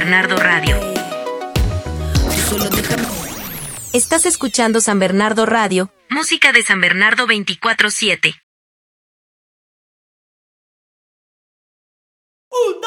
Bernardo Radio. Estás escuchando San Bernardo Radio. Música de San Bernardo 24/7.